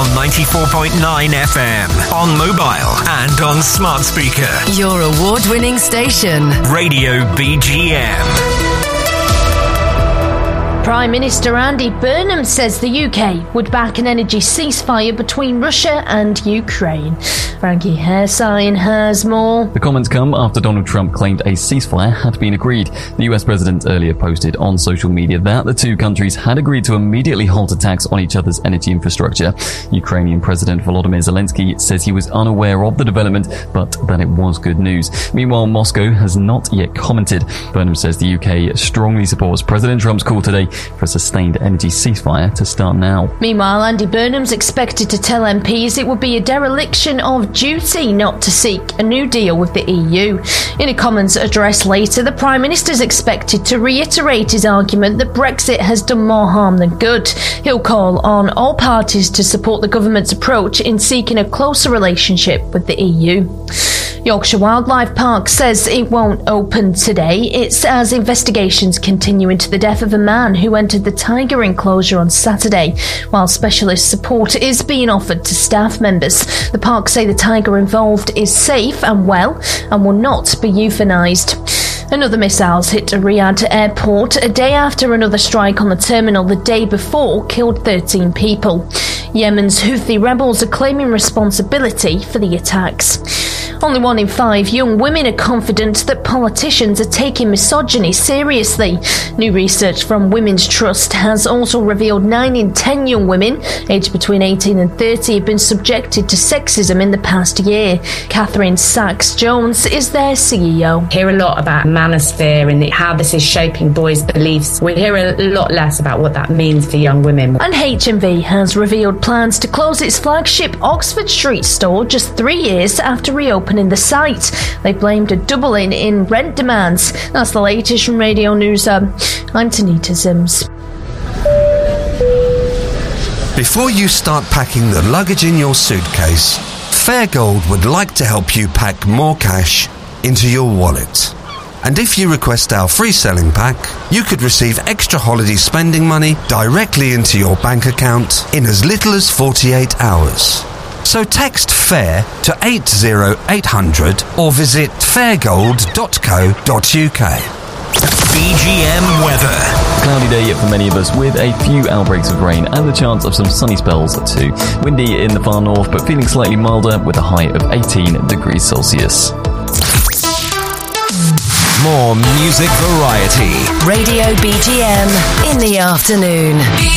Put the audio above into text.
on 94.9 FM, on mobile and on smart speaker. Your award-winning station. Radio BGM. Prime Minister Andy Burnham says the UK would back an energy ceasefire between Russia and Ukraine. Frankie Hairsign has more. The comments come after Donald Trump claimed a ceasefire had been agreed. The US president earlier posted on social media that the two countries had agreed to immediately halt attacks on each other's energy infrastructure. Ukrainian President Volodymyr Zelensky says he was unaware of the development, but that it was good news. Meanwhile, Moscow has not yet commented. Burnham says the UK strongly supports President Trump's call today for a sustained energy ceasefire to start now. Meanwhile, Andy Burnham's expected to tell MPs it would be a dereliction of duty not to seek a new deal with the EU. In a Commons address later, the Prime Minister is expected to reiterate his argument that Brexit has done more harm than good. He'll call on all parties to support the government's approach in seeking a closer relationship with the EU. Yorkshire Wildlife Park says it won't open today. It's as investigations continue into the death of a man who entered the tiger enclosure on Saturday, while specialist support is being offered to staff members. The park say the tiger involved is safe and well and will not be euthanised. Another missiles hit Riyadh airport a day after another strike on the terminal the day before killed 13 people. Yemen's Houthi rebels are claiming responsibility for the attacks. Only 1 in 5 young women are confident that politicians are taking misogyny seriously. New research from Women's Trust has also revealed 9 in 10 young women aged between 18 and 30 have been subjected to sexism in the past year. Catherine Sachs-Jones is their CEO. We hear a lot about manosphere and how this is shaping boys' beliefs. We hear a lot less about what that means for young women. And HMV has revealed plans to close its flagship Oxford Street store just 3 years after reopening the site. They blamed a doubling in rent demands. That's the latest from Radio News. I'm Tanita Sims. Before you start packing the luggage in your suitcase, Fairgold would like to help you pack more cash into your wallet. And if you request our free selling pack, you could receive extra holiday spending money directly into your bank account in as little as 48 hours. So text FAIR to 80800 or visit fairgold.co.uk. BGM weather. Cloudy day for many of us with a few outbreaks of rain and the chance of some sunny spells too. Windy in the far north but feeling slightly milder with a high of 18 degrees Celsius. More music variety. Radio BGM in the afternoon.